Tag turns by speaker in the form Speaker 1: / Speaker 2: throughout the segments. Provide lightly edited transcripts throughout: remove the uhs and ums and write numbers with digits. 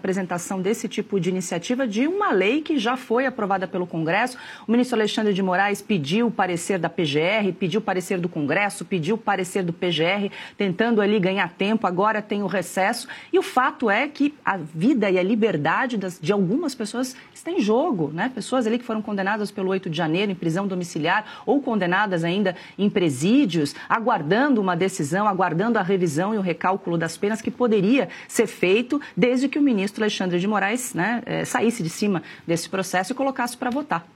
Speaker 1: apresentação desse tipo de iniciativa de uma lei que já foi aprovada pelo Congresso. O ministro Alexandre de Moraes pediu o parecer da PGR, pediu o parecer do Congresso, pediu o parecer do PGR, tentando ali ganhar tempo, agora tem o recesso. E o fato é que a vida e a liberdade de algumas pessoas está em jogo, né? Pessoas ali que foram condenadas pelo 8 de janeiro em prisão domiciliar ou condenadas ainda em presídios, aguardando uma decisão, aguardando a revisão e o recálculo das penas que poderia ser feito desde que o ministro Alexandre de Moraes, né, saísse de cima desse processo e colocasse para votar.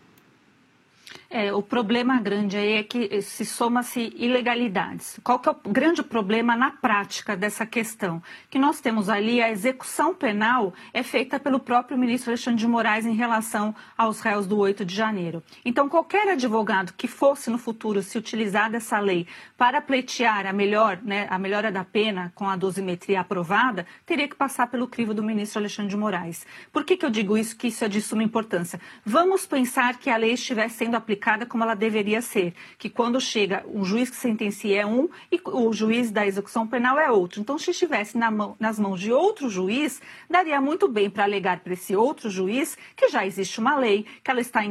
Speaker 2: O problema grande aí é que se soma-se ilegalidades. Qual que é o grande problema na prática dessa questão? Que nós temos ali a execução penal é feita pelo próprio ministro Alexandre de Moraes em relação aos réus do 8 de janeiro. Então, qualquer advogado que fosse no futuro se utilizar dessa lei para pleitear a melhora da pena com a dosimetria aprovada, teria que passar pelo crivo do ministro Alexandre de Moraes. Por que eu digo isso, que isso é de suma importância? Vamos pensar que a lei estivesse sendo aplicada como ela deveria ser, que quando chega um juiz que sentencia é um e o juiz da execução penal é outro. Então, se estivesse nas mãos de outro juiz, daria muito bem para alegar para esse outro juiz que já existe uma lei, que ela está em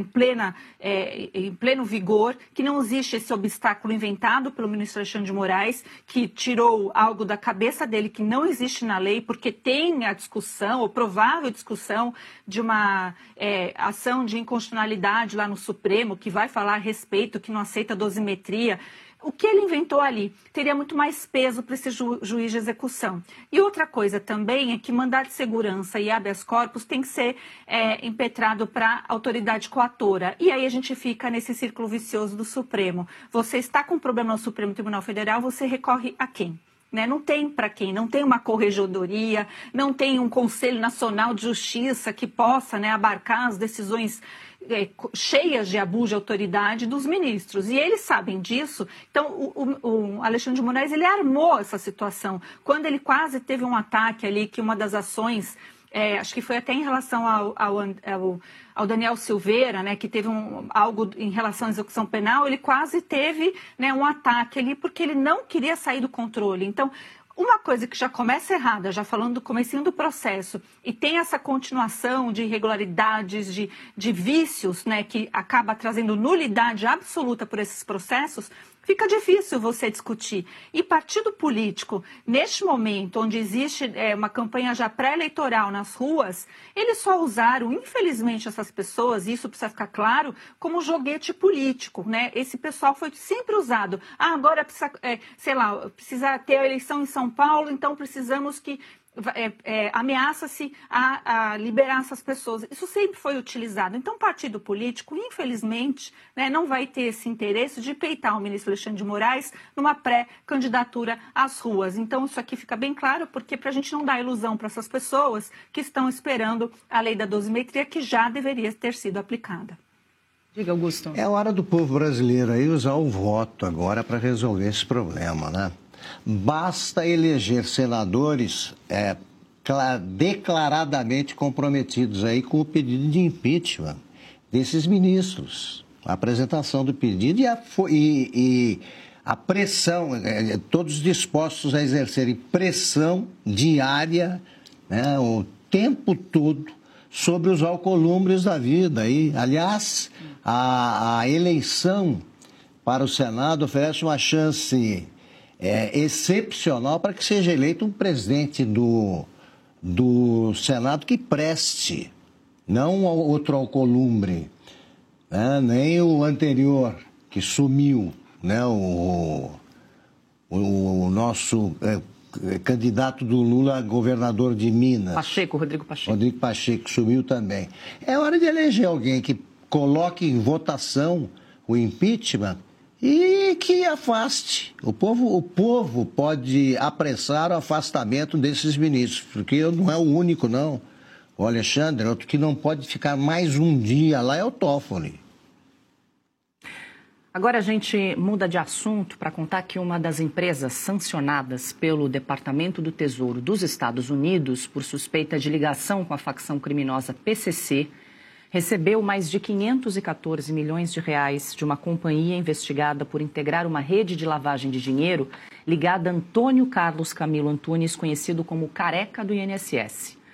Speaker 2: pleno vigor, que não existe esse obstáculo inventado pelo ministro Alexandre de Moraes, que tirou algo da cabeça dele que não existe na lei, porque tem a discussão, ou provável discussão, de uma ação de inconstitucionalidade lá no Supremo, que vai falar a respeito, que não aceita dosimetria. O que ele inventou ali teria muito mais peso para esse juiz de execução. E outra coisa também é que mandado de segurança e habeas corpus tem que ser impetrado para a autoridade coatora. E aí a gente fica nesse círculo vicioso do Supremo. Você está com um problema no Supremo Tribunal Federal, você recorre a quem? Não tem para quem, não tem uma corregedoria, não tem um Conselho Nacional de Justiça que possa abarcar as decisões cheias de abuso de autoridade dos ministros. E eles sabem disso. Então, o Alexandre de Moraes, ele armou essa situação. Quando ele quase teve um ataque ali, que uma das ações, acho que foi até em relação ao Daniel Silveira, que teve algo em relação à execução penal, ele quase teve um ataque ali, porque ele não queria sair do controle. Então, uma coisa que já começa errada, já falando do comecinho do processo, e tem essa continuação de irregularidades, de vícios, que acaba trazendo nulidade absoluta por esses processos, fica difícil você discutir. E partido político, neste momento, onde existe uma campanha já pré-eleitoral nas ruas, eles só usaram, infelizmente, essas pessoas, e isso precisa ficar claro, como joguete político. Esse pessoal foi sempre usado. Agora precisa, precisa ter a eleição em São Paulo, então precisamos que ameaça-se a liberar essas pessoas. Isso sempre foi utilizado. Então, o partido político, infelizmente, não vai ter esse interesse de peitar o ministro Alexandre de Moraes numa pré-candidatura às ruas. Então, isso aqui fica bem claro, porque para a gente não dar ilusão para essas pessoas que estão esperando a lei da dosimetria, que já deveria ter sido aplicada.
Speaker 1: Diga, Augusto.
Speaker 3: É hora do povo brasileiro aí usar o voto agora para resolver esse problema, né? Basta eleger senadores declaradamente comprometidos aí com o pedido de impeachment desses ministros. A apresentação do pedido e a pressão, todos dispostos a exercerem pressão diária, o tempo todo sobre os alcolumbres da vida. E, aliás, a eleição para o Senado oferece uma chance excepcional para que seja eleito um presidente do Senado que preste, não outro alcolumbre, nem o anterior que sumiu, o nosso candidato do Lula, governador de Minas.
Speaker 1: Rodrigo Pacheco.
Speaker 3: Rodrigo Pacheco sumiu também. É hora de eleger alguém que coloque em votação o impeachment e que afaste. O povo pode apressar o afastamento desses ministros, porque não é o único, não. O Alexandre, outro que não pode ficar mais um dia lá é o Toffoli.
Speaker 1: Agora a gente muda de assunto para contar que uma das empresas sancionadas pelo Departamento do Tesouro dos Estados Unidos por suspeita de ligação com a facção criminosa PCC recebeu mais de 514 milhões de reais de uma companhia investigada por integrar uma rede de lavagem de dinheiro ligada a Antônio Carlos Camilo Antunes, conhecido como Careca do INSS.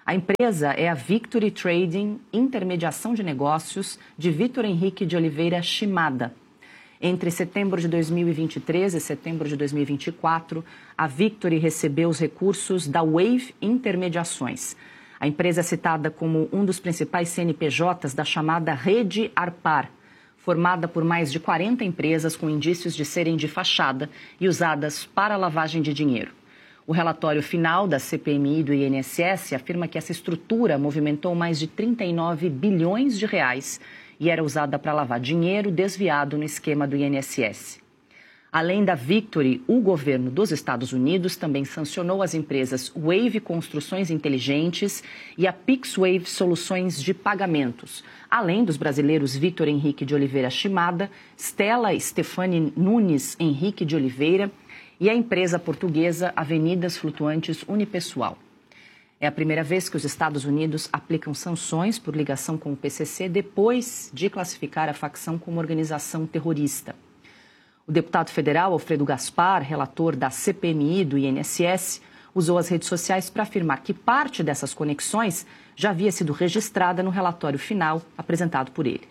Speaker 1: A empresa é a Victory Trading Intermediação de Negócios de Vitor Henrique de Oliveira Shimada. Entre setembro de 2023 e setembro de 2024, a Victory recebeu os recursos da Wave Intermediações. A empresa é citada como um dos principais CNPJs da chamada Rede Arpar, formada por mais de 40 empresas com indícios de serem de fachada e usadas para lavagem de dinheiro. O relatório final da CPMI do INSS afirma que essa estrutura movimentou mais de 39 bilhões de reais e era usada para lavar dinheiro desviado no esquema do INSS. Além da Victory, o governo dos Estados Unidos também sancionou as empresas Wave Construções Inteligentes e a PixWave Soluções de Pagamentos, além dos brasileiros Vitor Henrique de Oliveira Shimada, Stella Stefani Nunes Henrique de Oliveira e a empresa portuguesa Avenidas Flutuantes Unipessoal. É a primeira vez que os Estados Unidos aplicam sanções por ligação com o PCC depois de classificar a facção como organização terrorista. O deputado federal Alfredo Gaspar, relator da CPMI do INSS, usou as redes sociais para afirmar que parte dessas conexões já havia sido registrada no relatório final apresentado por ele.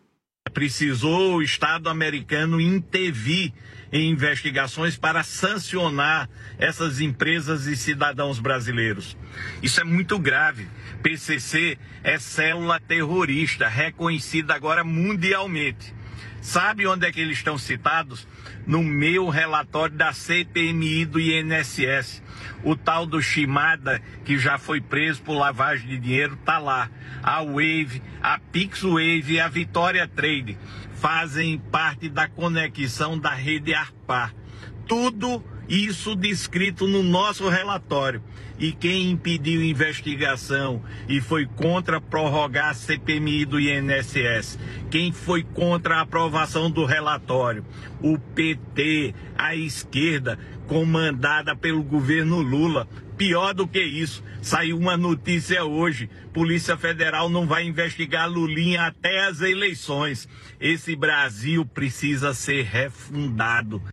Speaker 4: Precisou o Estado americano intervir em investigações para sancionar essas empresas e cidadãos brasileiros. Isso é muito grave. PCC é célula terrorista, reconhecida agora mundialmente. Sabe onde é que eles estão citados? No meu relatório da CPMI do INSS. O tal do Shimada, que já foi preso por lavagem de dinheiro, está lá. A Wave, a PixWave e a Vitória Trade fazem parte da conexão da rede Arpar. Tudo isso descrito no nosso relatório. E quem impediu investigação e foi contra prorrogar a CPMI do INSS? Quem foi contra a aprovação do relatório? O PT, a esquerda, comandada pelo governo Lula. Pior do que isso, saiu uma notícia hoje: Polícia Federal não vai investigar Lulinha até as eleições. Esse Brasil precisa ser refundado.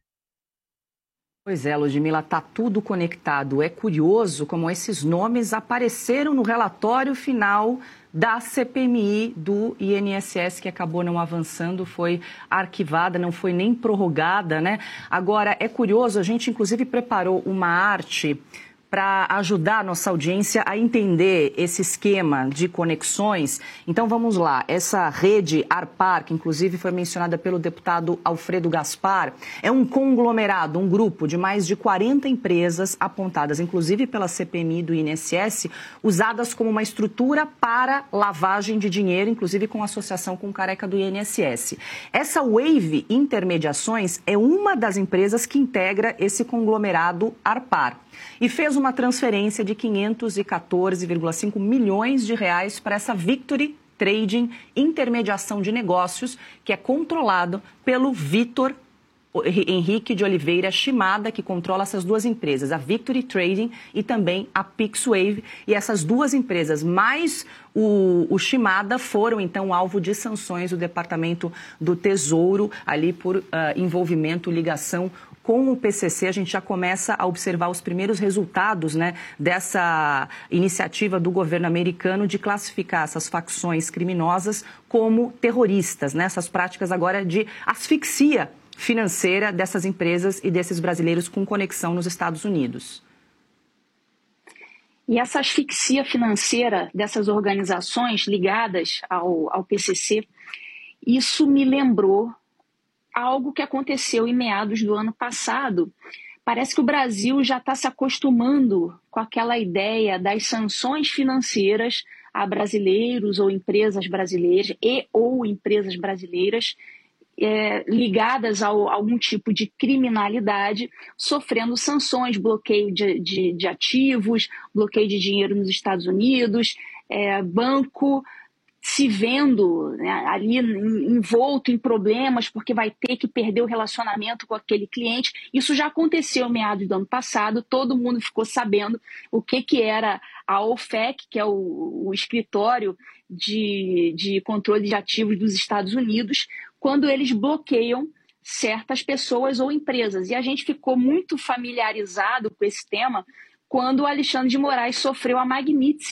Speaker 1: Pois é, Ludmila, está tudo conectado. É curioso como esses nomes apareceram no relatório final da CPMI do INSS, que acabou não avançando, foi arquivada, não foi nem prorrogada, né? Agora, é curioso, a gente inclusive preparou uma arte para ajudar a nossa audiência a entender esse esquema de conexões. Então, vamos lá. Essa rede Arpar, que inclusive foi mencionada pelo deputado Alfredo Gaspar, é um conglomerado, um grupo de mais de 40 empresas apontadas, inclusive pela CPMI do INSS, usadas como uma estrutura para lavagem de dinheiro, inclusive com associação com o careca do INSS. Essa Wave Intermediações é uma das empresas que integra esse conglomerado Arpar e fez uma transferência de 514,5 milhões de reais para essa Victory Trading Intermediação de Negócios, que é controlado pelo Vitor Henrique de Oliveira Shimada, que controla essas duas empresas, a Victory Trading e também a PixWave. E essas duas empresas, mais o Shimada, foram então alvo de sanções do Departamento do Tesouro, ali por envolvimento, ligação com o PCC. A gente já começa a observar os primeiros resultados, né, dessa iniciativa do governo americano de classificar essas facções criminosas como terroristas, né? Essas práticas agora de asfixia financeira dessas empresas e desses brasileiros com conexão nos Estados Unidos.
Speaker 5: E essa asfixia financeira dessas organizações ligadas ao PCC, isso me lembrou algo que aconteceu em meados do ano passado. Parece que o Brasil já está se acostumando com aquela ideia das sanções financeiras a brasileiros ou empresas brasileiras ou empresas brasileiras ligadas a algum tipo de criminalidade, sofrendo sanções, bloqueio de ativos, bloqueio de dinheiro nos Estados Unidos, banco se vendo, né, ali envolto em problemas porque vai ter que perder o relacionamento com aquele cliente. Isso já aconteceu em meados do ano passado, todo mundo ficou sabendo o que era a OFAC, que é o escritório de controle de ativos dos Estados Unidos, quando eles bloqueiam certas pessoas ou empresas. E a gente ficou muito familiarizado com esse tema quando o Alexandre de Moraes sofreu a Magnitsky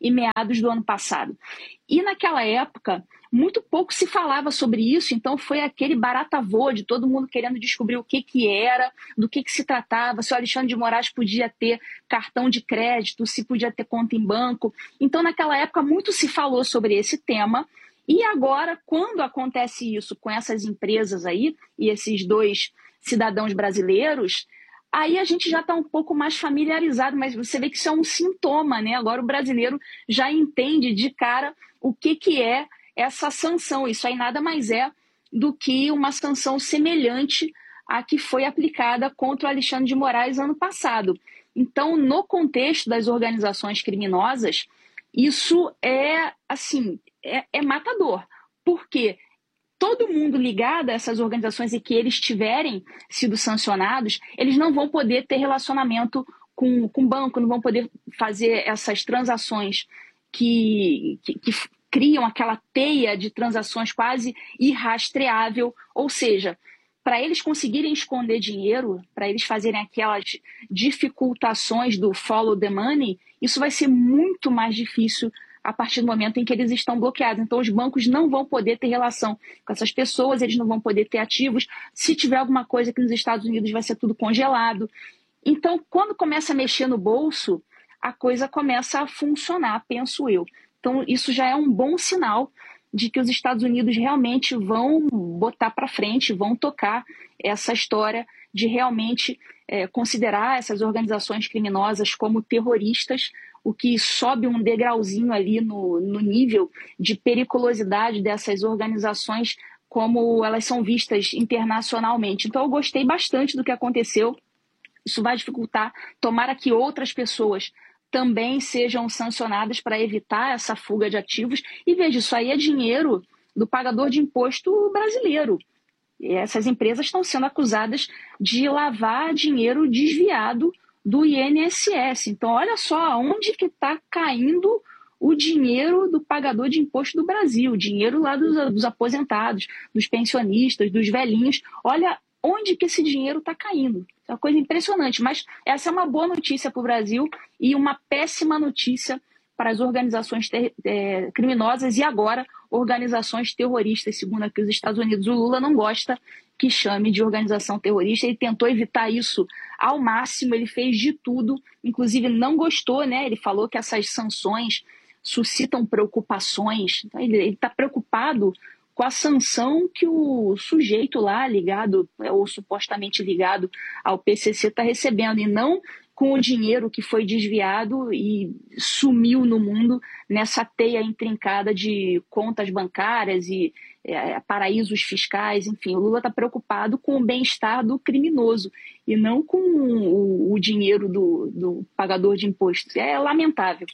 Speaker 5: e meados do ano passado. E naquela época, muito pouco se falava sobre isso, então foi aquele barata-voa de todo mundo querendo descobrir o que era, do que se tratava, se o Alexandre de Moraes podia ter cartão de crédito, se podia ter conta em banco. Então, naquela época, muito se falou sobre esse tema. E agora, quando acontece isso com essas empresas aí, e esses 2 cidadãos brasileiros, aí a gente já está um pouco mais familiarizado, mas você vê que isso é um sintoma, né? Agora o brasileiro já entende de cara o que é essa sanção. Isso aí nada mais é do que uma sanção semelhante à que foi aplicada contra o Alexandre de Moraes ano passado. Então, no contexto das organizações criminosas, isso é, assim, é matador. Por quê? Todo mundo ligado a essas organizações e que eles tiverem sido sancionados, eles não vão poder ter relacionamento com o banco, não vão poder fazer essas transações que criam aquela teia de transações quase irrastreável. Ou seja, para eles conseguirem esconder dinheiro, para eles fazerem aquelas dificultações do follow the money, isso vai ser muito mais difícil a partir do momento em que eles estão bloqueados. Então, os bancos não vão poder ter relação com essas pessoas, eles não vão poder ter ativos. Se tiver alguma coisa aqui nos Estados Unidos, vai ser tudo congelado. Então, quando começa a mexer no bolso, a coisa começa a funcionar, penso eu. Então, isso já é um bom sinal de que os Estados Unidos realmente vão botar para frente, vão tocar essa história de realmente considerar essas organizações criminosas como terroristas, o que sobe um degrauzinho ali no nível de periculosidade dessas organizações, como elas são vistas internacionalmente. Então, eu gostei bastante do que aconteceu. Isso vai dificultar. Tomara que outras pessoas também sejam sancionadas para evitar essa fuga de ativos. E veja, isso aí é dinheiro do pagador de imposto brasileiro. E essas empresas estão sendo acusadas de lavar dinheiro desviado do INSS. Então, olha só onde que está caindo o dinheiro do pagador de imposto do Brasil, o dinheiro lá dos aposentados, dos pensionistas, dos velhinhos. Olha onde que esse dinheiro está caindo. É uma coisa impressionante, mas essa é uma boa notícia para o Brasil e uma péssima notícia para as organizações criminosas e agora organizações terroristas, segundo aqui os Estados Unidos. O Lula não gosta que chame de organização terrorista, ele tentou evitar isso ao máximo, ele fez de tudo, inclusive não gostou, né? Ele falou que essas sanções suscitam preocupações, então, ele está preocupado com a sanção que o sujeito lá ligado, ou supostamente ligado ao PCC, está recebendo, e não com o dinheiro que foi desviado e sumiu no mundo nessa teia intrincada de contas bancárias e paraísos fiscais. Enfim, o Lula está preocupado com o bem-estar do criminoso e não com o dinheiro do pagador de impostos. É lamentável.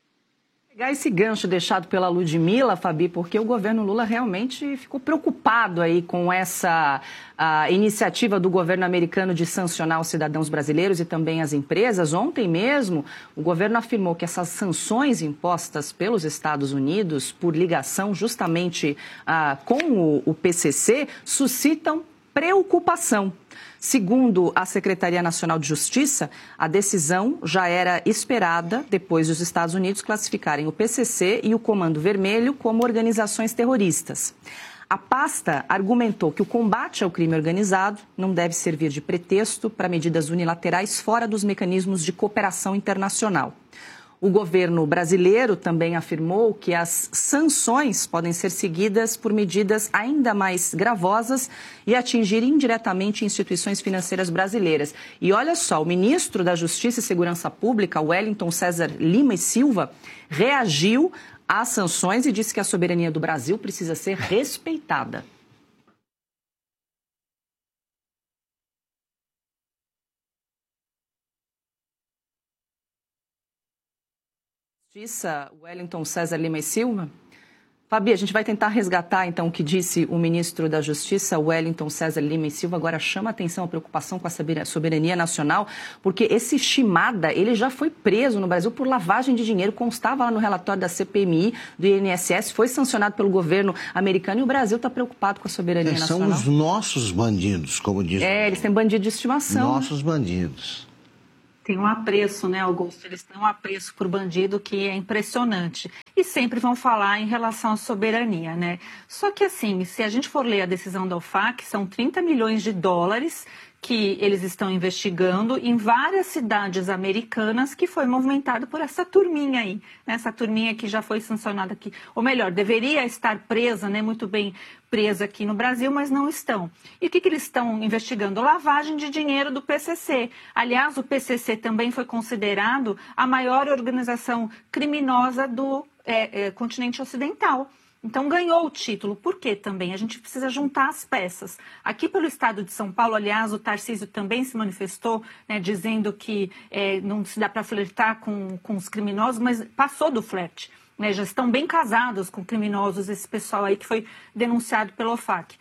Speaker 1: Pegar esse gancho deixado pela Ludmila, Fabi, porque o governo Lula realmente ficou preocupado aí com essa iniciativa do governo americano de sancionar os cidadãos brasileiros e também as empresas. Ontem mesmo, o governo afirmou que essas sanções impostas pelos Estados Unidos por ligação justamente com o PCC suscitam preocupação. Segundo a Secretaria Nacional de Justiça, a decisão já era esperada depois dos Estados Unidos classificarem o PCC e o Comando Vermelho como organizações terroristas. A pasta argumentou que o combate ao crime organizado não deve servir de pretexto para medidas unilaterais fora dos mecanismos de cooperação internacional. O governo brasileiro também afirmou que as sanções podem ser seguidas por medidas ainda mais gravosas e atingir indiretamente instituições financeiras brasileiras. E olha só, o ministro da Justiça e Segurança Pública, Wellington César Lima e Silva, reagiu às sanções e disse que a soberania do Brasil precisa ser respeitada. Justiça, Wellington César Lima e Silva. Fabi, a gente vai tentar resgatar, então, o que disse o ministro da Justiça, Wellington César Lima e Silva. Agora chama a atenção a preocupação com a soberania nacional, porque esse Shimada, ele já foi preso no Brasil por lavagem de dinheiro, constava lá no relatório da CPMI, do INSS, foi sancionado pelo governo americano e o Brasil está preocupado com a soberania nacional.
Speaker 3: São os nossos bandidos, como diz.
Speaker 1: Eles têm bandido de estimação.
Speaker 3: Nossos bandidos.
Speaker 2: Tem um apreço, né, Augusto? Eles têm um apreço por bandido que é impressionante. E sempre vão falar em relação à soberania, né? Só que, assim, se a gente for ler a decisão da OFAC, são 30 milhões de dólares que eles estão investigando em várias cidades americanas que foi movimentado por essa turminha aí, né? Essa turminha que já foi sancionada aqui, ou melhor, deveria estar presa, né? Muito bem presa aqui no Brasil, mas não estão. E o que eles estão investigando? Lavagem de dinheiro do PCC. Aliás, o PCC também foi considerado a maior organização criminosa do continente ocidental. Então, ganhou o título. Por quê também? A gente precisa juntar as peças. Aqui pelo estado de São Paulo, aliás, o Tarcísio também se manifestou, né, dizendo que não se dá para flertar com os criminosos, mas passou do flerte. Né, já estão bem casados com criminosos, esse pessoal aí que foi denunciado pela OFAC.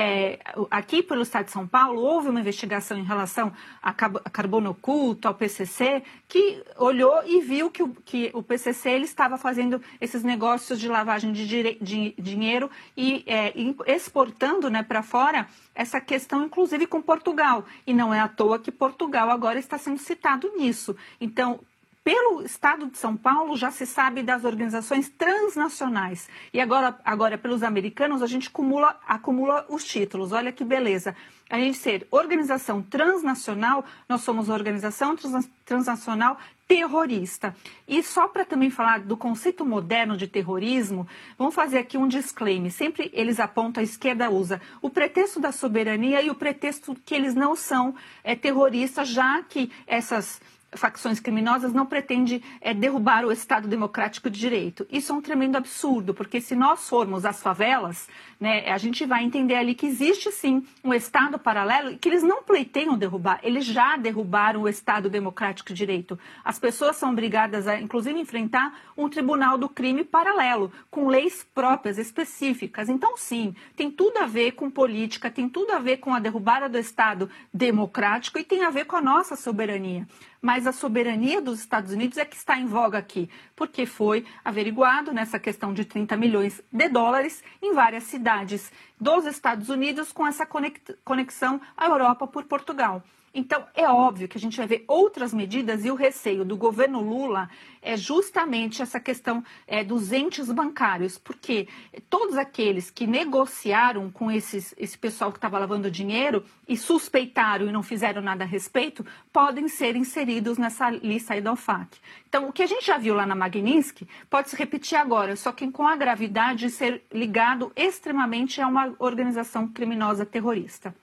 Speaker 2: Aqui pelo estado de São Paulo, houve uma investigação em relação a carbono oculto, ao PCC, que olhou e viu que o PCC ele estava fazendo esses negócios de lavagem de dinheiro e exportando, né, para fora essa questão, inclusive com Portugal. E não é à toa que Portugal agora está sendo citado nisso. Então, pelo estado de São Paulo já se sabe das organizações transnacionais. E agora pelos americanos, a gente acumula os títulos. Olha que beleza. A gente ser organização transnacional, nós somos organização transnacional terrorista. E só para também falar do conceito moderno de terrorismo, vamos fazer aqui um disclaimer. Sempre eles apontam, a esquerda usa o pretexto da soberania e o pretexto que eles não são terroristas, já que essas facções criminosas não pretendem derrubar o Estado Democrático de Direito. Isso é um tremendo absurdo, porque se nós formos às favelas, né, a gente vai entender ali que existe sim um Estado paralelo e que eles não pleiteiam derrubar, eles já derrubaram o Estado Democrático de Direito. As pessoas são obrigadas a, inclusive, enfrentar um tribunal do crime paralelo, com leis próprias, específicas. Então, sim, tem tudo a ver com política, tem tudo a ver com a derrubada do Estado Democrático e tem a ver com a nossa soberania. Mas a soberania dos Estados Unidos é que está em voga aqui, porque foi averiguado nessa questão de 30 milhões de dólares em várias cidades dos Estados Unidos com essa conexão à Europa por Portugal. Então, é óbvio que a gente vai ver outras medidas e o receio do governo Lula é justamente essa questão dos entes bancários, porque todos aqueles que negociaram com esse pessoal que estava lavando dinheiro e suspeitaram e não fizeram nada a respeito, podem ser inseridos nessa lista aí da OFAC. Então, o que a gente já viu lá na Magnitsky pode se repetir agora, só que com a gravidade de ser ligado extremamente a uma organização criminosa terrorista.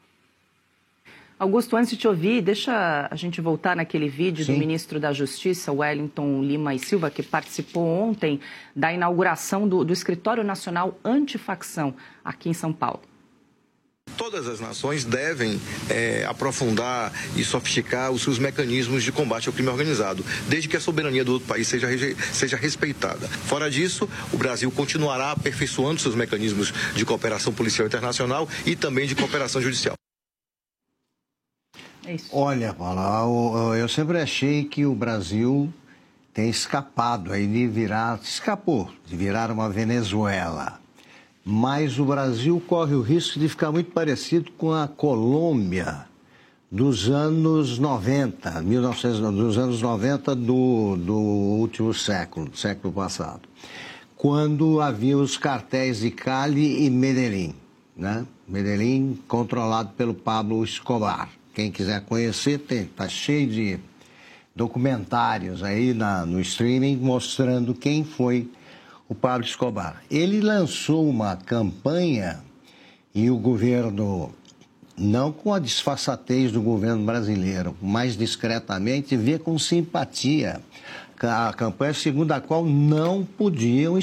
Speaker 1: Augusto, antes de te ouvir, deixa a gente voltar naquele vídeo do ministro da Justiça, Wellington Lima e Silva, que participou ontem da inauguração do Escritório Nacional Antifacção aqui em São Paulo.
Speaker 6: Todas as nações devem aprofundar e sofisticar os seus mecanismos de combate ao crime organizado, desde que a soberania do outro país seja respeitada. Fora disso, o Brasil continuará aperfeiçoando seus mecanismos de cooperação policial internacional e também de cooperação judicial.
Speaker 1: É isso.
Speaker 3: Olha, Paula, eu sempre achei que o Brasil tem escapado aí de virar uma Venezuela. Mas o Brasil corre o risco de ficar muito parecido com a Colômbia dos anos 90, dos anos 90 do último século, do século passado, quando havia os cartéis de Cali e Medellín, né? Medellín controlado pelo Pablo Escobar. Quem quiser conhecer, está cheio de documentários aí no streaming mostrando quem foi o Pablo Escobar. Ele lançou uma campanha e o governo, não com a disfarçatez do governo brasileiro, mais discretamente, vê com simpatia a campanha segundo a qual não podiam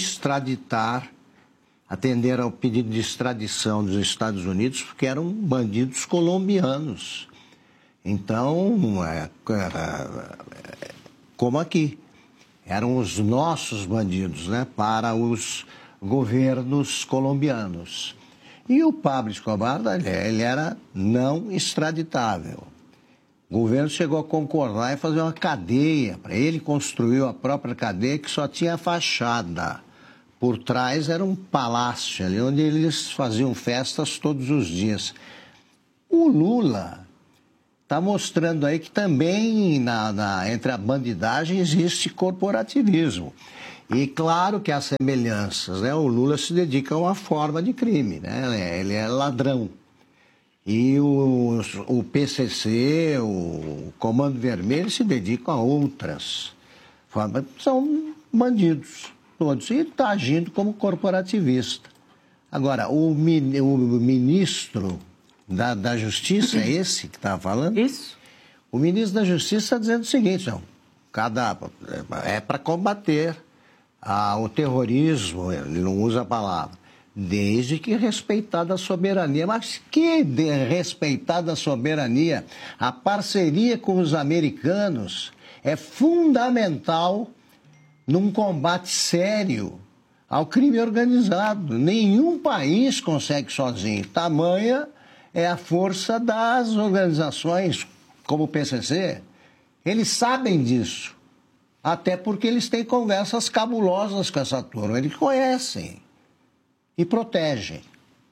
Speaker 3: atender ao pedido de extradição dos Estados Unidos, porque eram bandidos colombianos. Então, como aqui, eram os nossos bandidos, né, para os governos colombianos. E o Pablo Escobar, ele era não extraditável. O governo chegou a concordar em fazer uma cadeia para ele, construiu a própria cadeia que só tinha fachada. Por trás era um palácio ali, onde eles faziam festas todos os dias. O Lula está mostrando aí que também entre a bandidagem existe corporativismo. E claro que há semelhanças, né? O Lula se dedica a uma forma de crime, né? Ele é ladrão. E o PCC, o Comando Vermelho, se dedicam a outras formas. São bandidos todos. E está agindo como corporativista. Agora, o ministro da Justiça, é esse que estava falando?
Speaker 1: Isso.
Speaker 3: O ministro da Justiça está dizendo o seguinte, não, é para combater o terrorismo, ele não usa a palavra, desde que respeitada a soberania. Mas que respeitada a soberania? A parceria com os americanos é fundamental num combate sério ao crime organizado. Nenhum país consegue sozinho. Tamanha é a força das organizações como o PCC. Eles sabem disso. Até porque eles têm conversas cabulosas com essa turma. Eles conhecem e protegem.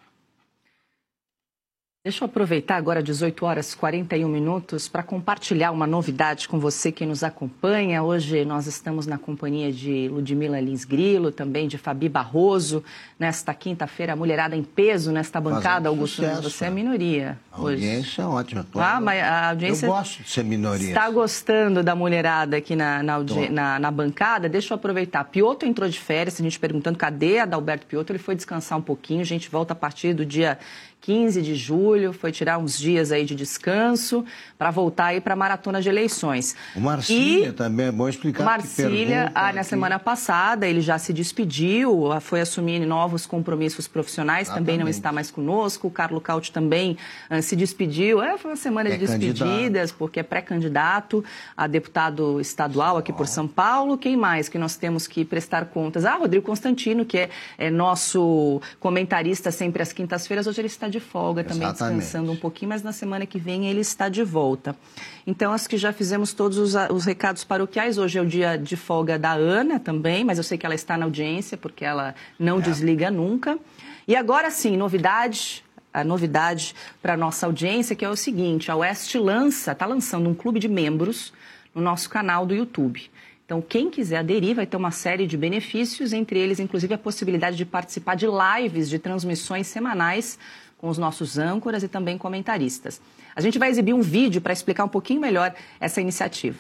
Speaker 1: Deixa eu aproveitar agora 18 horas e 41 minutos para compartilhar uma novidade com você que nos acompanha. Hoje nós estamos na companhia de Ludmila Lins Grilo, também de Fabi Barroso. Nesta quinta-feira, a mulherada em peso nesta bancada, Augusto Nunes. Você é minoria hoje.
Speaker 3: A audiência é ótima.
Speaker 1: Mas a audiência...
Speaker 3: Eu gosto de ser minoria.
Speaker 1: Está gostando da mulherada aqui na bancada? Deixa eu aproveitar. Piotr entrou de férias, a gente perguntando cadê Adalberto Piotr. Ele foi descansar um pouquinho. A gente volta a partir do dia 15 de julho, foi tirar uns dias aí de descanso para voltar aí para a maratona de eleições.
Speaker 3: O Marcília também, é bom explicar.
Speaker 1: Marcília, na semana passada, ele já se despediu, foi assumir novos compromissos profissionais, também não está mais conosco. O Carlo Cauti também se despediu. Foi uma semana de despedidas, porque é pré-candidato a deputado estadual aqui por São Paulo. Quem mais que nós temos que prestar contas? Rodrigo Constantino, que é nosso comentarista sempre às quintas-feiras. Hoje ele está de folga também, descansando um pouquinho, mas na semana que vem ele está de volta. Então, acho que já fizemos todos os recados paroquiais. Hoje é o dia de folga da Ana também, mas eu sei que ela está na audiência, porque ela não desliga nunca. E agora sim, a novidade para a nossa audiência, que é o seguinte: a Oeste está lançando um clube de membros no nosso canal do YouTube. Então, quem quiser aderir vai ter uma série de benefícios, entre eles, inclusive, a possibilidade de participar de lives, de transmissões semanais com os nossos âncoras e também comentaristas. A gente vai exibir um vídeo para explicar um pouquinho melhor essa iniciativa.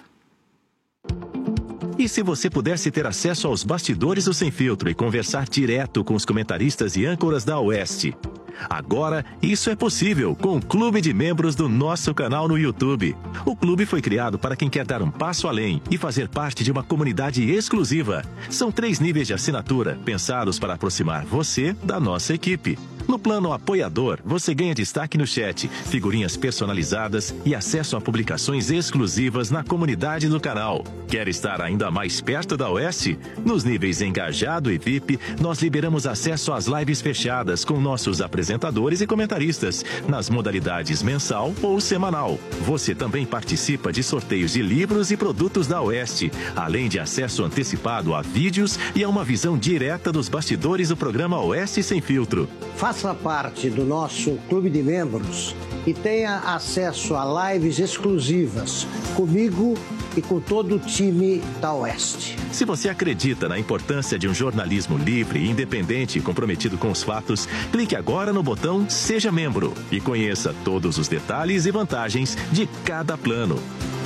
Speaker 7: E se você pudesse ter acesso aos bastidores do Sem Filtro e conversar direto com os comentaristas e âncoras da Oeste? Agora, isso é possível com o Clube de Membros do nosso canal no YouTube. O clube foi criado para quem quer dar um passo além e fazer parte de uma comunidade exclusiva. São 3 níveis de assinatura, pensados para aproximar você da nossa equipe. No plano apoiador, você ganha destaque no chat, figurinhas personalizadas e acesso a publicações exclusivas na comunidade do canal. Quer estar ainda mais perto da Oeste? Nos níveis Engajado e VIP, nós liberamos acesso às lives fechadas com nossos apresentadores e comentaristas, nas modalidades mensal ou semanal. Você também participa de sorteios de livros e produtos da Oeste, além de acesso antecipado a vídeos e a uma visão direta dos bastidores do programa Oeste Sem Filtro.
Speaker 3: Faça parte do nosso clube de membros e tenha acesso a lives exclusivas comigo e com todo o time da Oeste.
Speaker 7: Se você acredita na importância de um jornalismo livre, independente e comprometido com os fatos, clique agora no botão Seja Membro e conheça todos os detalhes e vantagens de cada plano.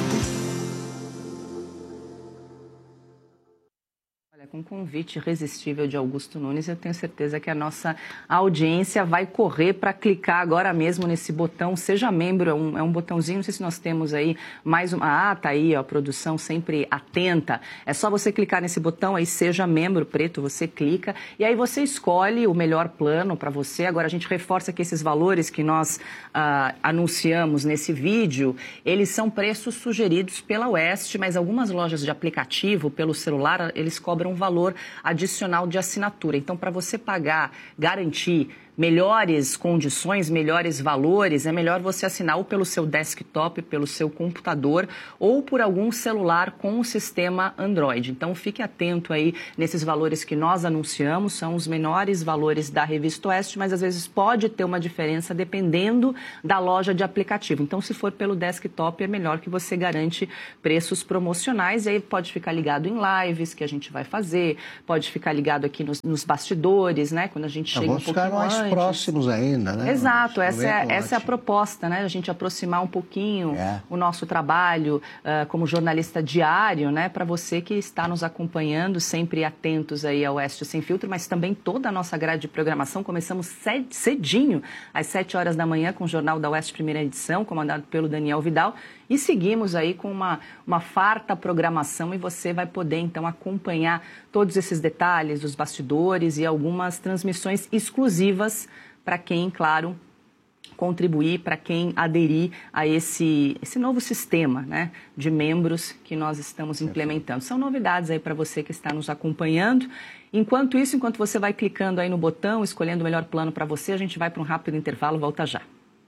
Speaker 1: Com um convite irresistível de Augusto Nunes, eu tenho certeza que a nossa audiência vai correr para clicar agora mesmo nesse botão Seja Membro. É um botãozinho, não sei se nós temos aí mais uma... tá aí, a produção sempre atenta. É só você clicar nesse botão aí, Seja Membro, preto, você clica e aí você escolhe o melhor plano para você. Agora, a gente reforça que esses valores que nós anunciamos nesse vídeo, eles são preços sugeridos pela Oeste, mas algumas lojas de aplicativo, pelo celular, eles cobram um valor adicional de assinatura. Então, para você pagar, garantir melhores condições, melhores valores, é melhor você assinar ou pelo seu desktop, pelo seu computador ou por algum celular com o sistema Android. Então, fique atento aí nesses valores que nós anunciamos, são os menores valores da Revista Oeste, mas às vezes pode ter uma diferença dependendo da loja de aplicativo. Então, se for pelo desktop, é melhor que você garante preços promocionais, e aí pode ficar ligado em lives que a gente vai fazer, pode ficar ligado aqui nos bastidores, né, quando a gente chega um pouquinho antes.
Speaker 3: Próximos ainda, né?
Speaker 1: Exato, essa é a proposta, né? A gente aproximar um pouquinho o nosso trabalho como jornalista diário, né? Para você que está nos acompanhando, sempre atentos aí ao Oeste Sem Filtro, mas também toda a nossa grade de programação. Começamos cedinho, às 7 horas da manhã, com o Jornal da Oeste, primeira edição, comandado pelo Daniel Vidal, e seguimos aí com uma farta programação, e você vai poder, então, acompanhar todos esses detalhes dos bastidores e algumas transmissões exclusivas para quem, claro, contribuir, para quem aderir a esse novo sistema, né, de membros que nós estamos implementando. São novidades aí para você que está nos acompanhando. Enquanto isso, enquanto você vai clicando aí no botão, escolhendo o melhor plano para você, a gente vai para um rápido intervalo, volta já.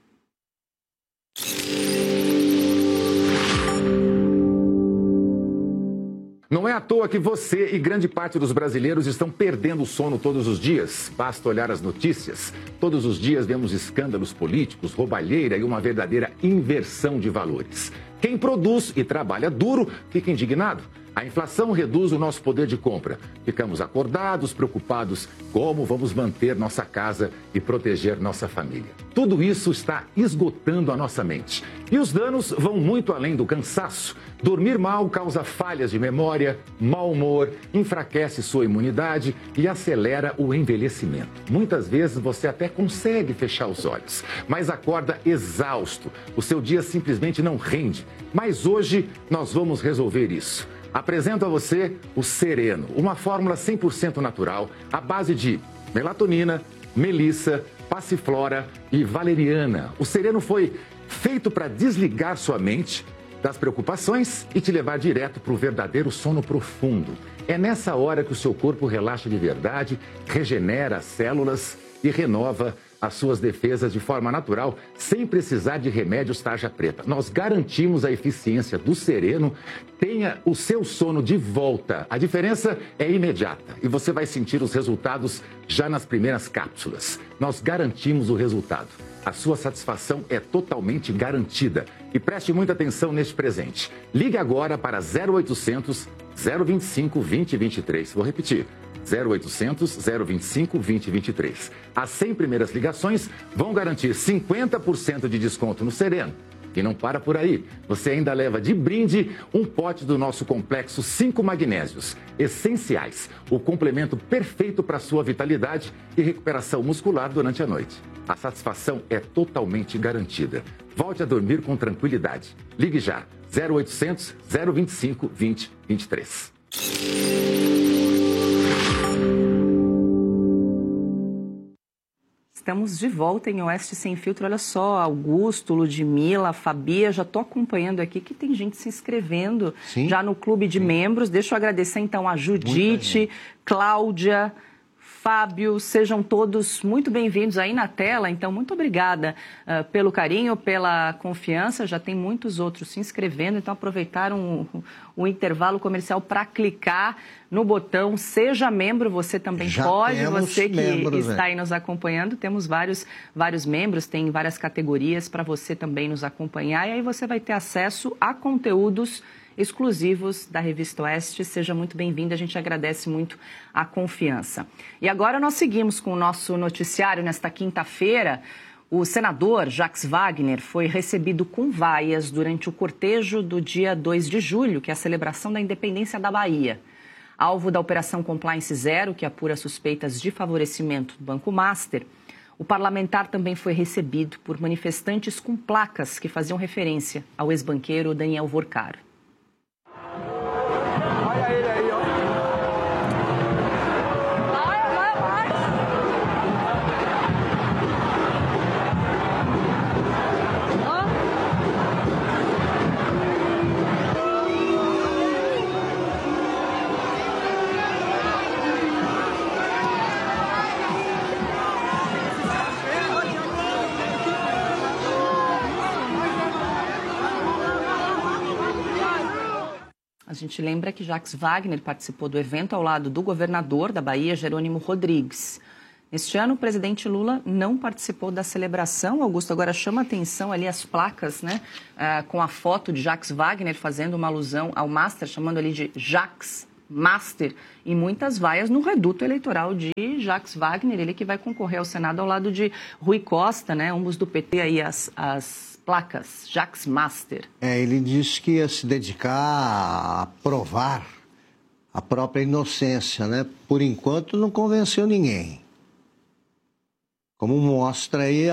Speaker 8: Não é à toa que você e grande parte dos brasileiros estão perdendo o sono todos os dias. Basta olhar as notícias. Todos os dias vemos escândalos políticos, roubalheira e uma verdadeira inversão de valores. Quem produz e trabalha duro fica indignado. A inflação reduz o nosso poder de compra. Ficamos acordados, preocupados como vamos manter nossa casa e proteger nossa família. Tudo isso está esgotando a nossa mente. E os danos vão muito além do cansaço. Dormir mal causa falhas de memória, mau humor, enfraquece sua imunidade e acelera o envelhecimento. Muitas vezes você até consegue fechar os olhos, mas acorda exausto. O seu dia simplesmente não rende. Mas hoje nós vamos resolver isso. Apresento a você o Sereno, uma fórmula 100% natural à base de melatonina, melissa, passiflora e valeriana. O Sereno foi feito para desligar sua mente das preocupações e te levar direto para o verdadeiro sono profundo. É nessa hora que o seu corpo relaxa de verdade, regenera as células e renova as suas defesas de forma natural, sem precisar de remédios tarja preta. Nós garantimos a eficiência do Sereno. Tenha o seu sono de volta. A diferença é imediata e você vai sentir os resultados já nas primeiras cápsulas. Nós garantimos o resultado. A sua satisfação é totalmente garantida. E preste muita atenção neste presente. Ligue agora para 0800 025 2023. Vou repetir. 0800 025 2023. As 100 primeiras ligações vão garantir 50% de desconto no Sereno. E não para por aí. Você ainda leva de brinde um pote do nosso complexo 5 magnésios essenciais. O complemento perfeito para sua vitalidade e recuperação muscular durante a noite. A satisfação é totalmente garantida. Volte a dormir com tranquilidade. Ligue já. 0800 025 2023.
Speaker 1: Estamos de volta em Oeste Sem Filtro. Olha só, Augusto, Ludmila, Fabia, já estou acompanhando aqui que tem gente se inscrevendo já no clube de membros. Deixa eu agradecer então a Judite, Cláudia, Fábio, sejam todos muito bem-vindos aí na tela. Então, muito obrigada pelo carinho, pela confiança. Já tem muitos outros se inscrevendo, então aproveitaram o intervalo comercial para clicar no botão Seja Membro. Você também pode, você que está aí nos acompanhando. Temos vários membros, tem várias categorias para você também nos acompanhar. E aí você vai ter acesso a conteúdos exclusivos da Revista Oeste. Seja muito bem-vindo, a gente agradece muito a confiança. E agora nós seguimos com o nosso noticiário nesta quinta-feira. O senador Jacques Wagner foi recebido com vaias durante o cortejo do dia 2 de julho, que é a celebração da independência da Bahia. Alvo da Operação Compliance Zero, que apura suspeitas de favorecimento do Banco Master, o parlamentar também foi recebido por manifestantes com placas que faziam referência ao ex-banqueiro Daniel Vorcaro.
Speaker 9: Olha ele aí, ó.
Speaker 1: gente lembra que Jacques Wagner participou do evento ao lado do governador da Bahia, Jerônimo Rodrigues. Este ano, o presidente Lula não participou da celebração. Augusto, agora chama a atenção ali as placas, né, com a foto de Jacques Wagner fazendo uma alusão ao Master, chamando ali de Jacques Master, e muitas vaias no reduto eleitoral de Jacques Wagner, ele que vai concorrer ao Senado ao lado de Rui Costa, né, ambos do PT, aí as placas, Jacques Master.
Speaker 3: Ele disse que ia se dedicar a provar a própria inocência, né? Por enquanto não convenceu ninguém. Como mostra aí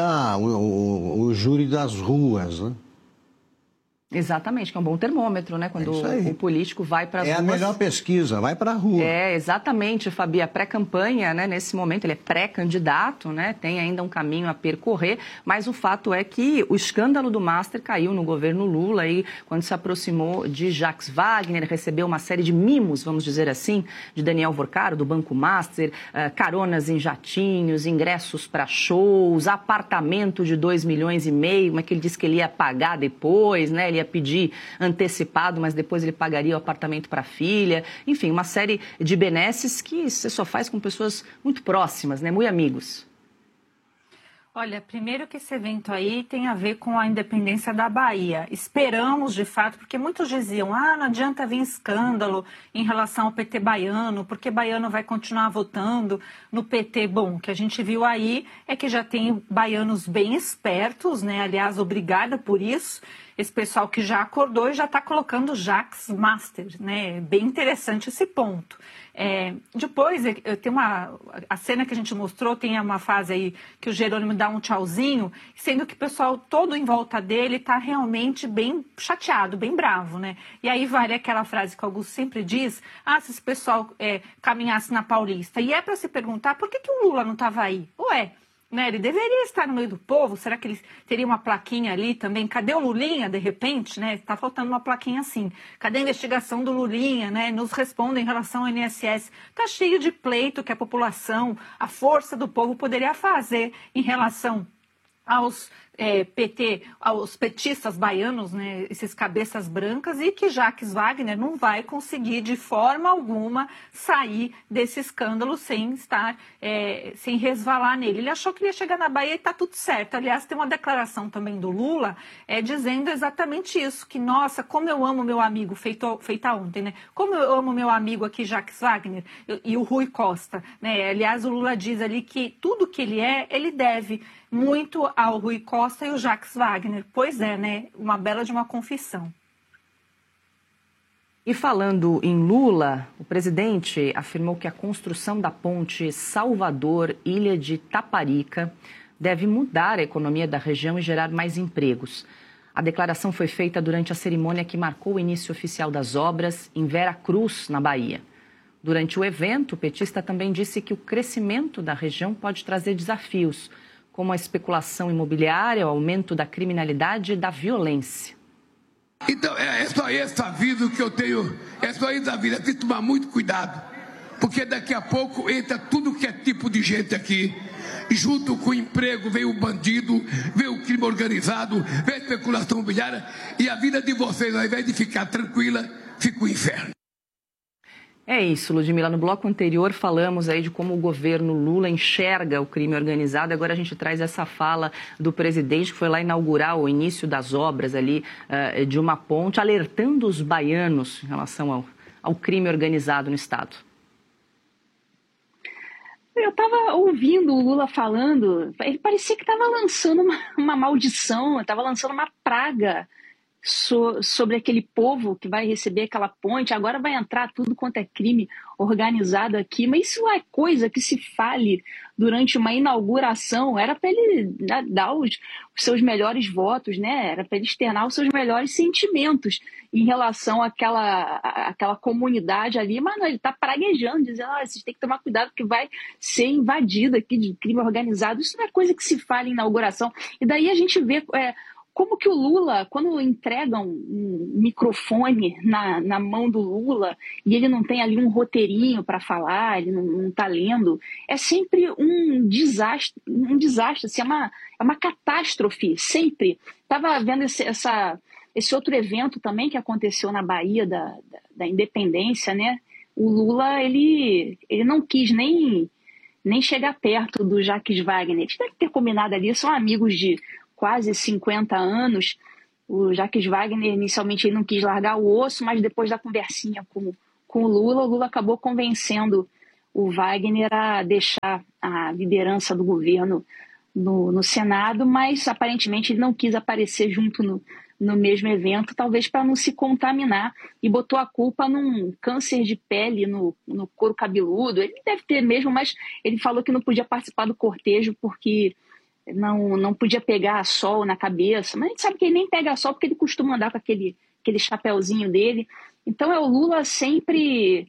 Speaker 3: o júri das ruas, né?
Speaker 1: Exatamente, que é um bom termômetro, né? Quando o político vai para as ruas. É a
Speaker 3: melhor pesquisa, vai para a rua.
Speaker 1: Exatamente, Fabi. A pré-campanha, né? Nesse momento, ele é pré-candidato, né? Tem ainda um caminho a percorrer, mas o fato é que o escândalo do Master caiu no governo Lula e quando se aproximou de Jacques Wagner, recebeu uma série de mimos, vamos dizer assim, de Daniel Vorcaro, do Banco Master, caronas em jatinhos, ingressos para shows, apartamento de 2,5 milhões, mas que ele disse que ele ia pagar depois, né? Ele ia pedir antecipado, mas depois ele pagaria o apartamento para a filha. Enfim, uma série de benesses que você só faz com pessoas muito próximas, né? Muito amigos.
Speaker 2: Olha, primeiro que esse evento aí tem a ver com a independência da Bahia. Esperamos, de fato, porque muitos diziam, não adianta vir escândalo em relação ao PT baiano, porque baiano vai continuar votando no PT. Bom, o que a gente viu aí é que já tem baianos bem espertos, né? Aliás, obrigada por isso. Esse pessoal que já acordou e já está colocando Jacques Master, né? Bem interessante esse ponto. Depois, tem a cena que a gente mostrou, tem uma fase aí que o Jerônimo dá um tchauzinho, sendo que o pessoal todo em volta dele está realmente bem chateado, bem bravo, né? E aí vale aquela frase que o Augusto sempre diz, se esse pessoal caminhasse na Paulista. E é para se perguntar, por que o Lula não estava aí? Ué, né, ele deveria estar no meio do povo, será que ele teria uma plaquinha ali também? Cadê o Lulinha, de repente, né? Está faltando uma plaquinha assim. Cadê a investigação do Lulinha, né? Nos responda em relação ao INSS. Está cheio de pleito que a população, a força do povo poderia fazer em relação aos aos petistas baianos, né, esses cabeças brancas, e que Jacques Wagner não vai conseguir de forma alguma sair desse escândalo sem resvalar nele. Ele achou que ele ia chegar na Bahia e está tudo certo. Aliás, tem uma declaração também do Lula dizendo exatamente isso, que, nossa, como eu amo meu amigo, feita ontem, né? Como eu amo meu amigo aqui, Jacques Wagner, e o Rui Costa, né? Aliás, o Lula diz ali que tudo que ele deve muito ao Rui Costa e ao Jacques Wagner. Pois é, né? Uma bela de uma confissão.
Speaker 1: E falando em Lula, o presidente afirmou que a construção da ponte Salvador-Ilha de Taparica deve mudar a economia da região e gerar mais empregos. A declaração foi feita durante a cerimônia que marcou o início oficial das obras em Vera Cruz, na Bahia. Durante o evento, o petista também disse que o crescimento da região pode trazer desafios, como a especulação imobiliária, o aumento da criminalidade e da violência.
Speaker 9: Então, é só esse aviso que eu tenho, é só esse aviso, tem que tomar muito cuidado, porque daqui a pouco entra tudo que é tipo de gente aqui, junto com o emprego vem o bandido, vem o crime organizado, vem a especulação imobiliária, e a vida de vocês, ao invés de ficar tranquila, fica o inferno.
Speaker 1: É isso, Ludmila. No bloco anterior falamos aí de como o governo Lula enxerga o crime organizado. Agora a gente traz essa fala do presidente que foi lá inaugurar o início das obras ali de uma ponte, alertando os baianos em relação ao crime organizado no estado.
Speaker 5: Eu estava ouvindo o Lula falando, ele parecia que estava lançando uma maldição, estava lançando uma praga sobre aquele povo que vai receber aquela ponte. Agora vai entrar tudo quanto é crime organizado aqui, mas isso é coisa que se fale durante uma inauguração. Era para ele dar os seus melhores votos, né? Era para ele externar os seus melhores sentimentos em relação àquela comunidade ali, mas não, ele está praguejando, dizendo, vocês têm que tomar cuidado porque vai ser invadido aqui de crime organizado. Isso não é coisa que se fala em inauguração. E daí a gente vê como que o Lula, quando entregam um microfone na mão do Lula e ele não tem ali um roteirinho para falar, ele não está lendo, é sempre um desastre, assim, é uma catástrofe, sempre. Estava vendo esse outro evento também que aconteceu na Bahia da Independência, né? O Lula, ele não quis nem chegar perto do Jacques Wagner. Eles devem ter combinado ali, são amigos de quase 50 anos. O Jacques Wagner, inicialmente, ele não quis largar o osso, mas depois da conversinha com o Lula acabou convencendo o Wagner a deixar a liderança do governo no Senado, mas aparentemente ele não quis aparecer junto no mesmo evento, talvez para não se contaminar, e botou a culpa num câncer de pele no couro cabeludo. Ele deve ter mesmo, mas ele falou que não podia participar do cortejo porque não podia pegar sol na cabeça. Mas a gente sabe que ele nem pega sol porque ele costuma andar com aquele chapéuzinho dele. Então é o Lula sempre,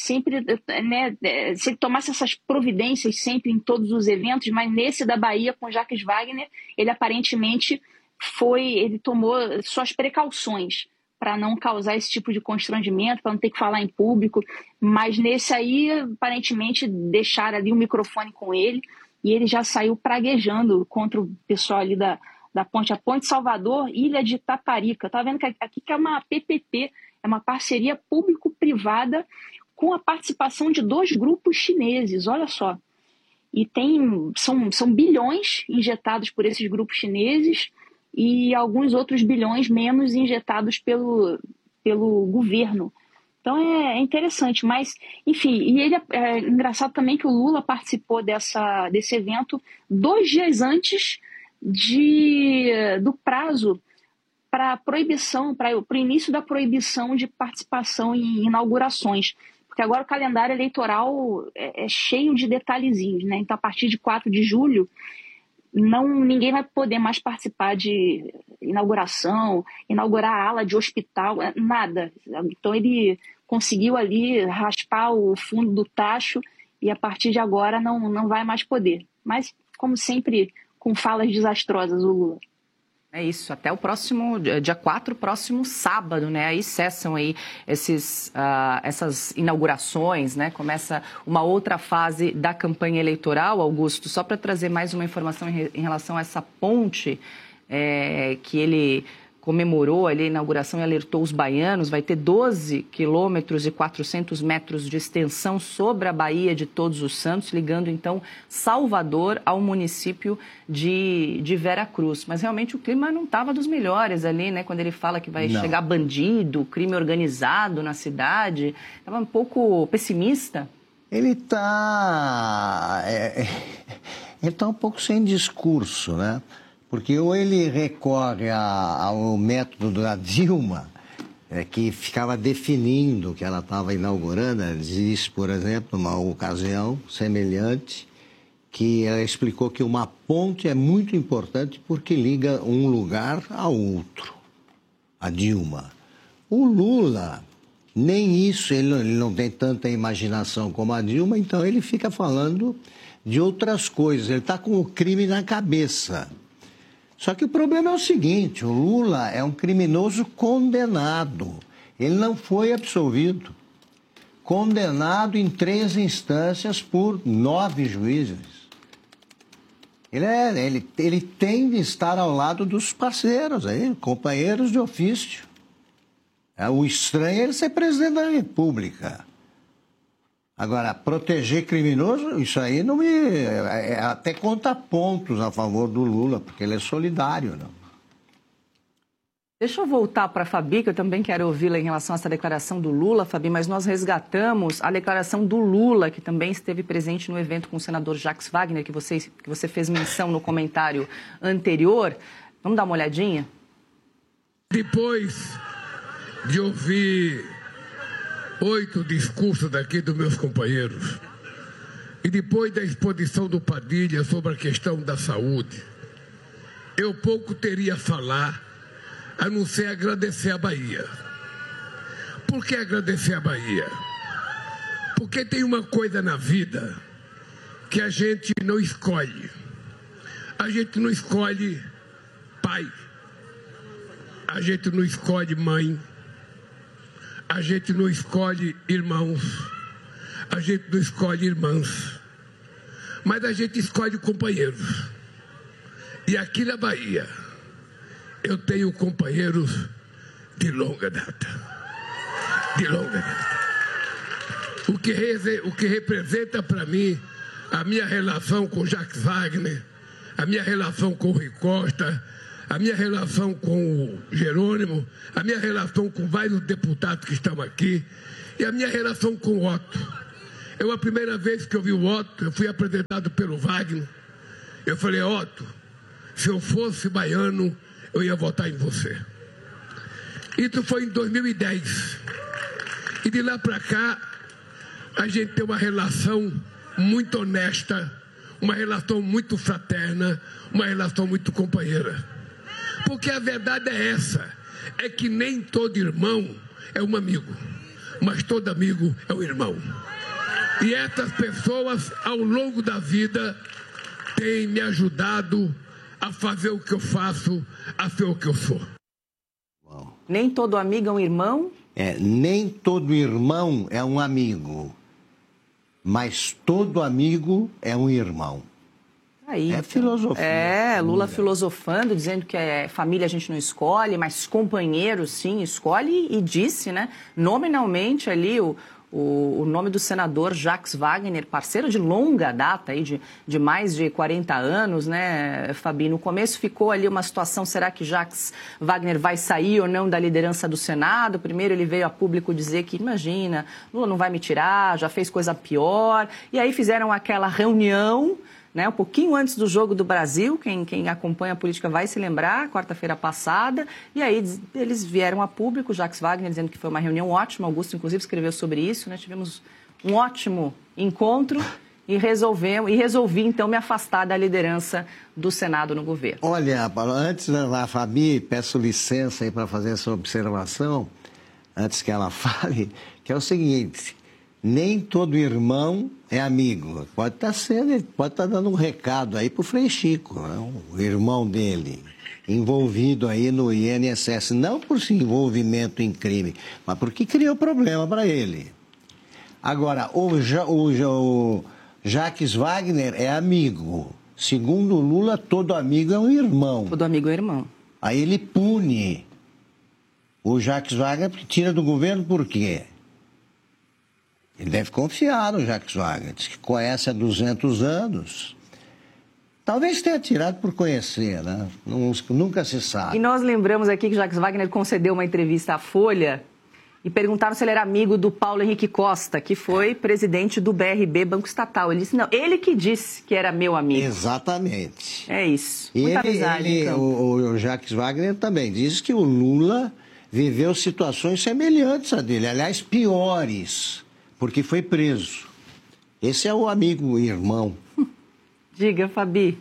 Speaker 5: né, se ele tomasse essas providências sempre em todos os eventos, mas nesse da Bahia com Jacques Wagner, ele aparentemente ele tomou suas precauções para não causar esse tipo de constrangimento, para não ter que falar em público, mas nesse aí, aparentemente, deixaram ali o microfone com ele e ele já saiu praguejando contra o pessoal ali da Ponte a Ponte, Salvador, Ilha de Taparica. Tá vendo que aqui que é uma PPP, é uma parceria público-privada com a participação de 2 grupos chineses, olha só. E são bilhões injetados por esses grupos chineses e alguns outros bilhões menos injetados pelo governo. Então é interessante, mas, enfim, e é engraçado também que o Lula participou desse evento 2 dias antes do prazo para proibição, para o início da proibição de participação em inaugurações. Porque agora o calendário eleitoral é cheio de detalhezinhos, né? Então, a partir de 4 de julho, ninguém vai poder mais participar de inauguração, inaugurar a ala de hospital, nada. Então, ele conseguiu ali raspar o fundo do tacho e, a partir de agora, não vai mais poder. Mas, como sempre, com falas desastrosas, o Lula.
Speaker 1: É isso, até o próximo, dia 4, próximo sábado, né? Aí cessam aí essas inaugurações, né? Começa uma outra fase da campanha eleitoral, Augusto. Só para trazer mais uma informação em relação a essa ponte que ele comemorou ali a inauguração e alertou os baianos, vai ter 12 quilômetros e 400 metros de extensão sobre a Baía de Todos os Santos, ligando então Salvador ao município de Veracruz. Mas realmente o clima não estava dos melhores ali, né? Quando ele fala que vai chegar bandido, crime organizado na cidade, estava um pouco pessimista.
Speaker 3: Ele está um pouco sem discurso, né? Porque ou ele recorre ao método da Dilma, que ficava definindo o que ela estava inaugurando. Ela disse, por exemplo, numa ocasião semelhante, que ela explicou que uma ponte é muito importante porque liga um lugar a outro, a Dilma. O Lula, nem isso, ele não tem tanta imaginação como a Dilma, então ele fica falando de outras coisas, ele está com o crime na cabeça. Só que o problema é o seguinte, o Lula é um criminoso condenado. Ele não foi absolvido. Condenado em 3 instâncias por 9 juízes. Ele tem de estar ao lado dos parceiros, companheiros de ofício. O estranho é ele ser presidente da República. Agora, proteger criminoso, isso aí não até conta pontos a favor do Lula, porque ele é solidário, não?
Speaker 1: Deixa eu voltar para a Fabi, que eu também quero ouvi-la em relação a essa declaração do Lula, Fabi, mas nós resgatamos a declaração do Lula, que também esteve presente no evento com o senador Jacques Wagner, que você fez menção no comentário anterior. Vamos dar uma olhadinha?
Speaker 9: Depois de ouvir 8 discursos daqui dos meus companheiros, e depois da exposição do Padilha sobre a questão da saúde, eu pouco teria a falar, a não ser agradecer a Bahia. Por que agradecer a Bahia? Porque tem uma coisa na vida que a gente não escolhe. A gente não escolhe pai, a gente não escolhe mãe, a gente não escolhe irmãos, a gente não escolhe irmãs, mas a gente escolhe companheiros. E aqui na Bahia, eu tenho companheiros de longa data. De longa data. O que representa para mim a minha relação com Jacques Wagner, a minha relação com o Rui Costa, a minha relação com o Jerônimo, a minha relação com vários deputados que estão aqui e a minha relação com o Otto. Eu, a primeira vez que eu vi o Otto, eu fui apresentado pelo Wagner. Eu falei, Otto, se eu fosse baiano, eu ia votar em você. Isso foi em 2010. E de lá para cá, a gente tem uma relação muito honesta, uma relação muito fraterna, uma relação muito companheira. Porque a verdade é essa, é que nem todo irmão é um amigo, mas todo amigo é um irmão. E essas pessoas, ao longo da vida, têm me ajudado a fazer o que eu faço, a ser o que eu sou.
Speaker 1: Nem todo amigo é um irmão?
Speaker 3: Nem todo irmão é um amigo, mas todo amigo é um irmão.
Speaker 1: Aí,
Speaker 3: é filosofia.
Speaker 1: Lula filosofando, dizendo que família a gente não escolhe, mas companheiro sim escolhe, e disse, né, nominalmente ali o nome do senador Jacques Wagner, parceiro de longa data, aí, de mais de 40 anos, né, Fabi? No começo ficou ali uma situação, será que Jacques Wagner vai sair ou não da liderança do Senado? Primeiro ele veio a público dizer que, imagina, Lula não vai me tirar, já fez coisa pior. E aí fizeram aquela reunião, né, um pouquinho antes do Jogo do Brasil, quem acompanha a política vai se lembrar, quarta-feira passada, e aí eles vieram a público, Jacques Wagner dizendo que foi uma reunião ótima, Augusto inclusive escreveu sobre isso, né, tivemos um ótimo encontro e resolvi então me afastar da liderança do Senado no governo.
Speaker 3: Olha, Paulo, antes da Fabi, peço licença aí para fazer essa observação, antes que ela fale, que é o seguinte: nem todo irmão é amigo. Pode estar dando um recado aí pro Frei Chico, né? O irmão dele, envolvido aí no INSS, não por seu envolvimento em crime, mas porque criou problema para ele. Agora, o Jacques Wagner é amigo. Segundo o Lula, todo amigo é um irmão.
Speaker 1: Todo amigo é irmão.
Speaker 3: Aí ele pune o Jacques Wagner, tira do governo por quê? Ele deve confiar no Jacques Wagner, diz que conhece há 200 anos. Talvez tenha tirado por conhecer, né? Nunca se sabe.
Speaker 1: E nós lembramos aqui que Jacques Wagner concedeu uma entrevista à Folha e perguntaram se ele era amigo do Paulo Henrique Costa, que foi presidente do BRB, Banco Estatal. Ele disse, não, ele que disse que era meu amigo.
Speaker 3: Exatamente.
Speaker 1: É isso.
Speaker 3: E
Speaker 1: muita amizade,
Speaker 3: o Jacques Wagner também disse que o Lula viveu situações semelhantes a dele, aliás, piores, porque foi preso. Esse é o amigo, o irmão.
Speaker 1: Diga, Fabi.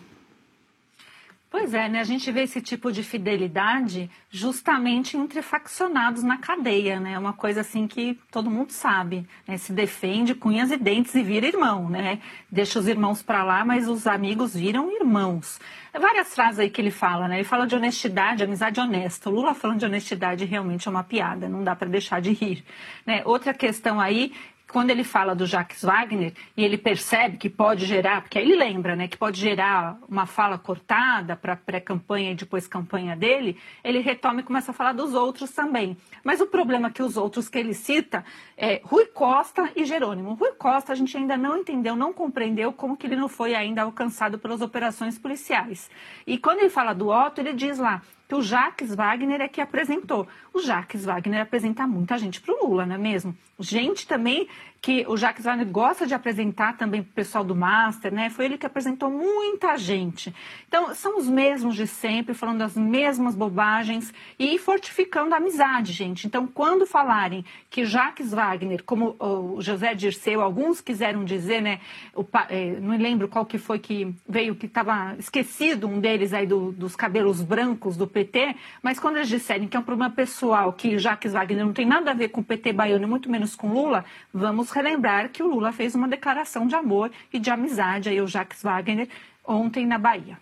Speaker 2: Pois é, né? A gente vê esse tipo de fidelidade justamente entre faccionados na cadeia, né? Uma coisa assim que todo mundo sabe, né? Se defende com unhas e dentes e vira irmão, né? Deixa os irmãos para lá, mas os amigos viram irmãos. Várias frases aí que ele fala, né? Ele fala de honestidade, amizade honesta. O Lula falando de honestidade realmente é uma piada, não dá para deixar de rir, né? Outra questão aí, quando ele fala do Jacques Wagner e ele percebe que pode gerar, porque aí ele lembra, né, que pode gerar uma fala cortada para pré-campanha e depois campanha dele, ele retoma e começa a falar dos outros também. Mas o problema é que os outros que ele cita é Rui Costa e Jerônimo. Rui Costa a gente ainda não entendeu, não compreendeu como que ele não foi ainda alcançado pelas operações policiais. E quando ele fala do Otto, ele diz lá que o Jacques Wagner é que apresentou. O Jacques Wagner apresenta muita gente para o Lula, não é mesmo? Gente também que o Jacques Wagner gosta de apresentar também para o pessoal do Master, né? Foi ele que apresentou muita gente. Então, são os mesmos de sempre, falando as mesmas bobagens e fortificando a amizade, gente. Então, quando falarem que Jacques Wagner, como o José Dirceu, alguns quiseram dizer, né? Não lembro qual que foi que veio, que estava esquecido, um deles aí dos cabelos brancos do PT, mas quando eles disserem que é um problema pessoal, que Jacques Wagner não tem nada a ver com o PT baiano e muito menos com Lula, vamos relembrar que o Lula fez uma declaração de amor e de amizade aí ao Jacques Wagner ontem na Bahia.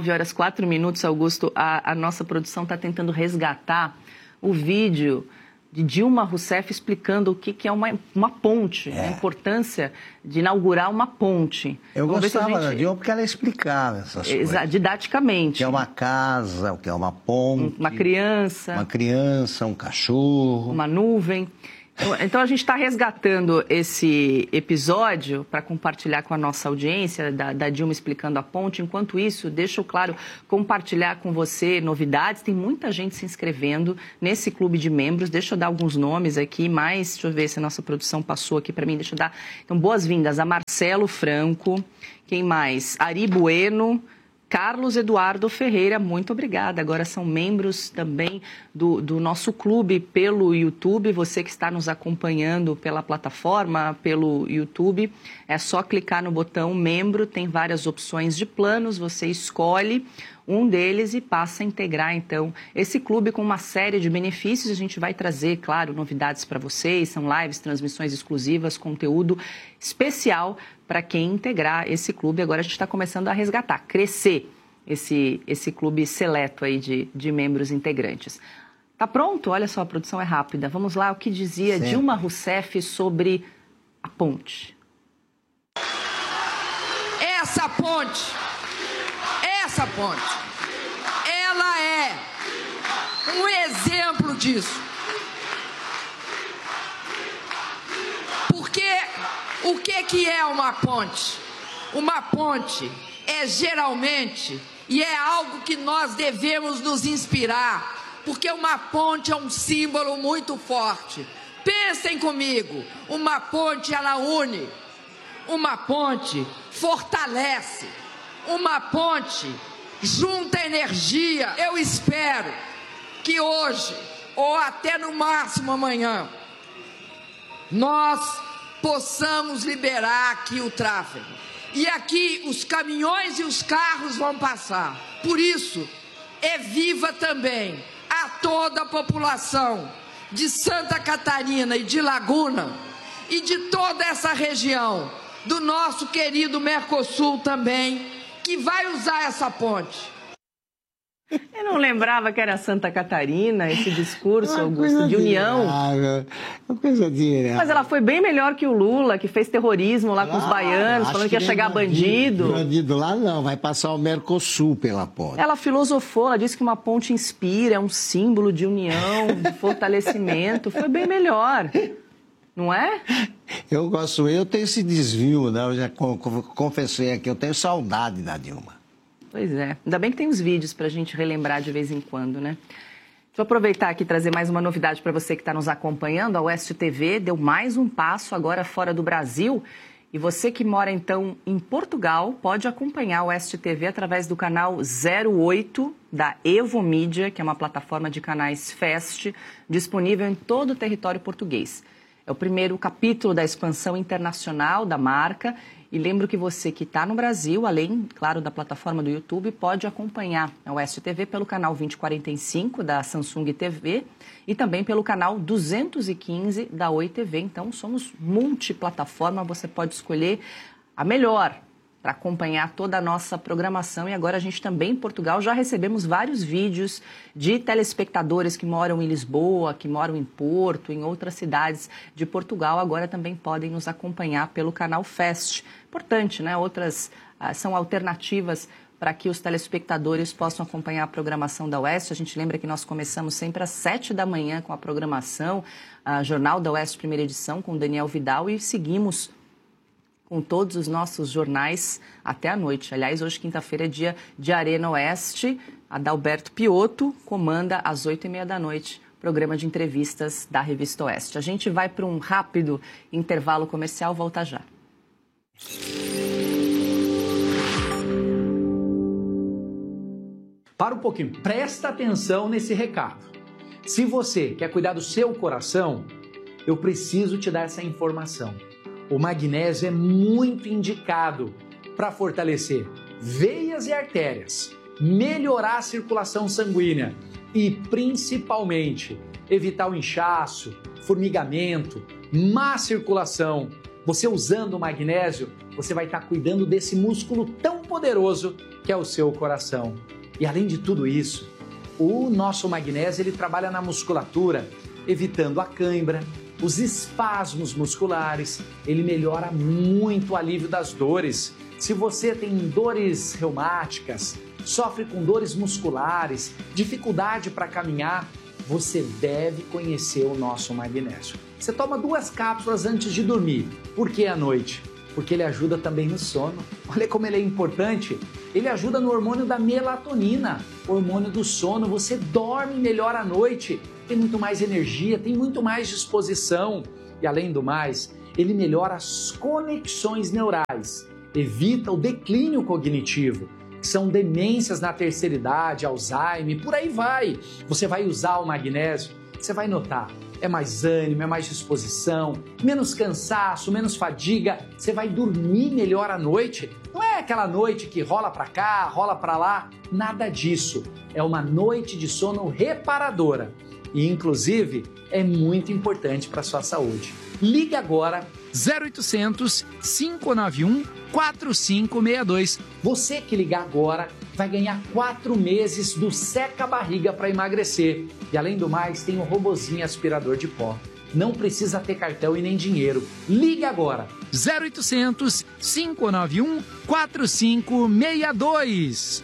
Speaker 2: 19h04, Augusto. A nossa produção está tentando resgatar o vídeo
Speaker 1: de Dilma Rousseff explicando o que é uma ponte, a importância de inaugurar uma ponte.
Speaker 3: Eu gostava da Dilma porque ela explicava essas coisas.
Speaker 1: Didaticamente.
Speaker 3: O que é uma casa, o que é uma ponte.
Speaker 1: Uma criança.
Speaker 3: Uma criança, um cachorro.
Speaker 1: Uma nuvem. Então a gente está resgatando esse episódio para compartilhar com a nossa audiência, da Dilma explicando a ponte. Enquanto isso, deixa eu, claro, compartilhar com você novidades. Tem muita gente se inscrevendo nesse clube de membros. Deixa eu dar alguns nomes aqui, mas deixa eu ver se a nossa produção passou aqui para mim. Deixa eu dar. Então, boas-vindas a Marcelo Franco. Quem mais? Ari Bueno. Carlos Eduardo Ferreira, muito obrigada. Agora são membros também do nosso clube pelo YouTube. Você que está nos acompanhando pela plataforma, pelo YouTube, é só clicar no botão membro, tem várias opções de planos, você escolhe um deles e passa a integrar, então, esse clube com uma série de benefícios. A gente vai trazer, claro, novidades para vocês, são lives, transmissões exclusivas, conteúdo especial para quem integrar esse clube. Agora a gente está começando a resgatar, crescer esse clube seleto aí de membros integrantes. Tá pronto? Olha só, a produção é rápida. Vamos lá, o que dizia Dilma Rousseff sobre a ponte.
Speaker 10: Essa ponte, ela é um exemplo disso. Porque o que é uma ponte? Uma ponte é geralmente, e é algo que nós devemos nos inspirar, porque uma ponte é um símbolo muito forte. Pensem comigo, uma ponte ela une, uma ponte fortalece, uma ponte junta energia. Eu espero que hoje, ou até no máximo amanhã, nós possamos liberar aqui o tráfego. E aqui os caminhões e os carros vão passar. Por isso, é viva também a toda a população de Santa Catarina e de Laguna e de toda essa região do nosso querido Mercosul também, que vai usar essa ponte.
Speaker 1: Eu não lembrava que era Santa Catarina, esse discurso, Augusto, de união.
Speaker 3: Uma coisa de...
Speaker 1: Mas ela foi bem melhor que o Lula, que fez terrorismo lá com os baianos, falando que ia chegar bandido.
Speaker 3: Bandido lá não, vai passar o Mercosul pela ponte.
Speaker 1: Ela filosofou, ela disse que uma ponte inspira, é um símbolo de união, de fortalecimento. Foi bem melhor, não é?
Speaker 3: Eu tenho esse desvio, né? Eu já confessei aqui, eu tenho saudade da Dilma.
Speaker 1: Pois é, ainda bem que tem os vídeos para a gente relembrar de vez em quando, né? Deixa eu aproveitar aqui e trazer mais uma novidade para você que está nos acompanhando. A Oeste TV deu mais um passo agora fora do Brasil. E você que mora, então, em Portugal, pode acompanhar a Oeste TV através do canal 08 da Evo Mídia, que é uma plataforma de canais FAST, disponível em todo o território português. É o primeiro capítulo da expansão internacional da marca. E lembro que você que está no Brasil, além, claro, da plataforma do YouTube, pode acompanhar a Oeste TV pelo canal 2045 da Samsung TV e também pelo canal 215 da Oi TV. Então, somos multiplataforma, você pode escolher a melhor para acompanhar toda a nossa programação. E agora a gente também em Portugal já recebemos vários vídeos de telespectadores que moram em Lisboa, que moram em Porto, em outras cidades de Portugal. Agora também podem nos acompanhar pelo canal Fast. Importante, né? Outras são alternativas para que os telespectadores possam acompanhar a programação da Oeste. A gente lembra que nós começamos sempre às 7 da manhã com a programação, a Jornal da Oeste, primeira edição, com Daniel Vidal, e seguimos com todos os nossos jornais até a noite. Aliás, hoje, quinta-feira, é dia de Arena Oeste. Adalberto Piotto comanda às 8h30 da noite o programa de entrevistas da Revista Oeste. A gente vai para um rápido intervalo comercial, volta já.
Speaker 11: Para um pouquinho, presta atenção nesse recado. Se você quer cuidar do seu coração, eu preciso te dar essa informação. O magnésio é muito indicado para fortalecer veias e artérias, melhorar a circulação sanguínea e, principalmente, evitar o inchaço, formigamento, má circulação. Você usando o magnésio, você vai estar cuidando desse músculo tão poderoso que é o seu coração. E além de tudo isso, o nosso magnésio ele trabalha na musculatura, evitando a cãibra, os espasmos musculares, ele melhora muito o alívio das dores. Se você tem dores reumáticas, sofre com dores musculares, dificuldade para caminhar, você deve conhecer o nosso magnésio. Você toma 2 cápsulas antes de dormir. Por que à noite? Porque ele ajuda também no sono. Olha como ele é importante. Ele ajuda no hormônio da melatonina, hormônio do sono. Você dorme melhor à noite, tem muito mais energia, tem muito mais disposição. E além do mais, ele melhora as conexões neurais, evita o declínio cognitivo, que são demências na terceira idade, Alzheimer, por aí vai. Você vai usar o magnésio, você vai notar. É mais ânimo, é mais disposição, menos cansaço, menos fadiga, você vai dormir melhor à noite. Não é aquela noite que rola para cá, rola para lá, nada disso. É uma noite de sono reparadora e, inclusive, é muito importante para a sua saúde. Ligue agora 0800 591 4562. Você que ligar agora vai ganhar 4 meses do Seca Barriga para emagrecer. E além do mais, tem o robozinho aspirador de pó. Não precisa ter cartão e nem dinheiro. Ligue agora. 0800 591 4562.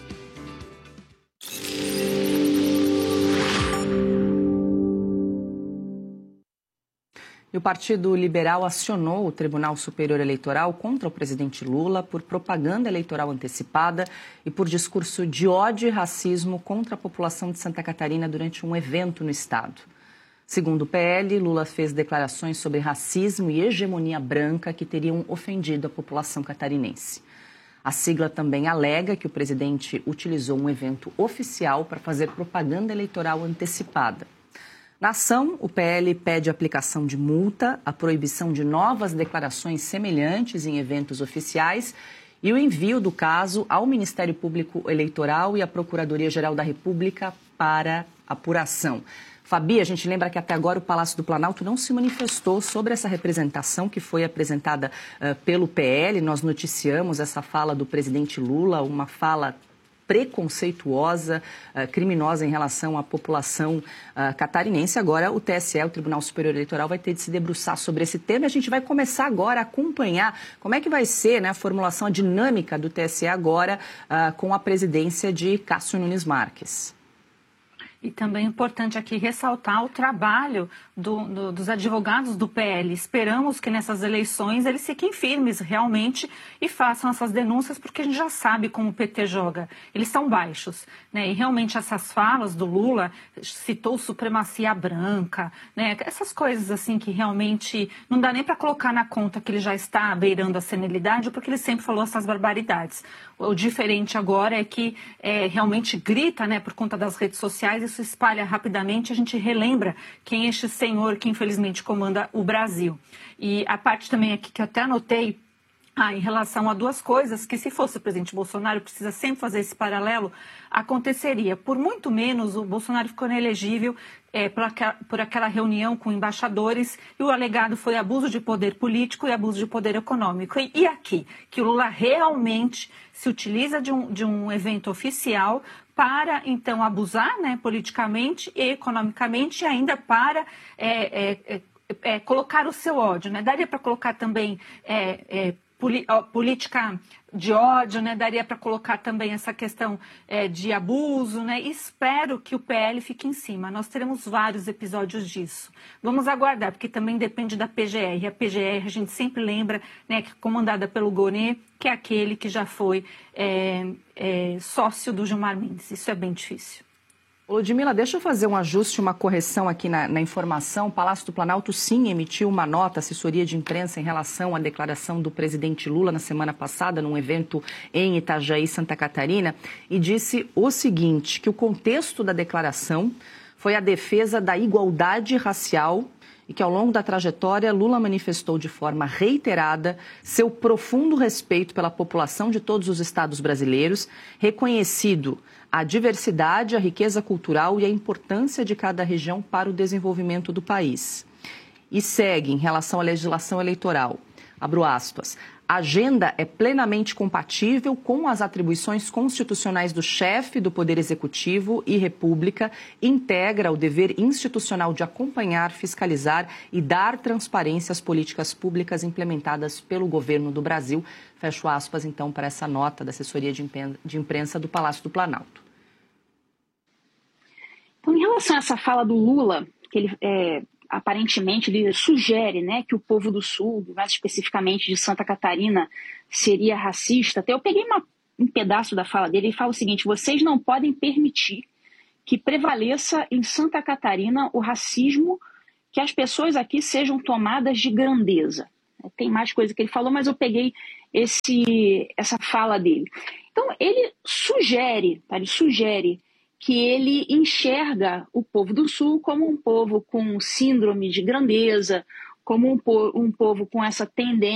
Speaker 1: E o Partido Liberal acionou o Tribunal Superior Eleitoral contra o presidente Lula por propaganda eleitoral antecipada e por discurso de ódio e racismo contra a população de Santa Catarina durante um evento no estado. Segundo o PL, Lula fez declarações sobre racismo e hegemonia branca que teriam ofendido a população catarinense. A sigla também alega que o presidente utilizou um evento oficial para fazer propaganda eleitoral antecipada. Na ação, o PL pede a aplicação de multa, a proibição de novas declarações semelhantes em eventos oficiais e o envio do caso ao Ministério Público Eleitoral e à Procuradoria-Geral da República para apuração. Fabi, a gente lembra que até agora o Palácio do Planalto não se manifestou sobre essa representação que foi apresentada pelo PL. Nós noticiamos essa fala do presidente Lula, uma fala preconceituosa, criminosa em relação à população catarinense. Agora, o TSE, o Tribunal Superior Eleitoral, vai ter de se debruçar sobre esse tema e a gente vai começar agora a acompanhar como é que vai ser, né, a formulação, a dinâmica do TSE agora com a presidência de Cássio Nunes Marques.
Speaker 2: E também é importante aqui ressaltar o trabalho dos advogados do PL. Esperamos que nessas eleições eles fiquem firmes realmente e façam essas denúncias, porque a gente já sabe como o PT joga. Eles são baixos, né? E realmente essas falas do Lula, citou supremacia branca, né? Essas coisas assim que realmente não dá nem para colocar na conta que ele já está beirando a senilidade, porque ele sempre falou essas barbaridades. O diferente agora é que realmente grita, né, por conta das redes sociais, isso espalha rapidamente, a gente relembra quem é este senhor que infelizmente comanda o Brasil. E a parte também aqui que eu até anotei, em relação a 2 coisas, que se fosse o presidente Bolsonaro, precisa sempre fazer esse paralelo, aconteceria. Por muito menos, o Bolsonaro ficou inelegível por aquela reunião com embaixadores e o alegado foi abuso de poder político e abuso de poder econômico. E aqui, que o Lula realmente se utiliza de um evento oficial para, então, abusar, né, politicamente e economicamente e ainda para colocar o seu ódio, né? Daria para colocar também política de ódio, né? Daria para colocar também essa questão de abuso, né? Espero que o PL fique em cima. Nós teremos vários episódios disso. Vamos aguardar, porque também depende da PGR. A PGR, a gente sempre lembra, né, que é comandada pelo Gonê, que é aquele que já foi sócio do Gilmar Mendes. Isso é bem difícil.
Speaker 1: Ludmila, deixa eu fazer um ajuste, uma correção aqui na informação. O Palácio do Planalto, sim, emitiu uma nota, assessoria de imprensa, em relação à declaração do presidente Lula na semana passada, num evento em Itajaí, Santa Catarina, e disse o seguinte, que o contexto da declaração foi a defesa da igualdade racial e que, ao longo da trajetória, Lula manifestou de forma reiterada seu profundo respeito pela população de todos os estados brasileiros, reconhecido a diversidade, a riqueza cultural e a importância de cada região para o desenvolvimento do país. E segue em relação à legislação eleitoral. Abro aspas. A agenda é plenamente compatível com as atribuições constitucionais do chefe do Poder Executivo e República, integra o dever institucional de acompanhar, fiscalizar e dar transparência às políticas públicas implementadas pelo governo do Brasil. Fecho aspas, então, para essa nota da assessoria de imprensa do Palácio do Planalto.
Speaker 5: Então, em relação a essa fala do Lula, que ele aparentemente ele sugere, né, que o povo do Sul, mais especificamente de Santa Catarina, seria racista. Até eu peguei um pedaço da fala dele e fala o seguinte: vocês não podem permitir que prevaleça em Santa Catarina o racismo, que as pessoas aqui sejam tomadas de grandeza. Tem mais coisa que ele falou, mas eu peguei essa fala dele. Então, ele sugere que ele enxerga o povo do Sul como um povo com síndrome de grandeza, como um povo com essa tendência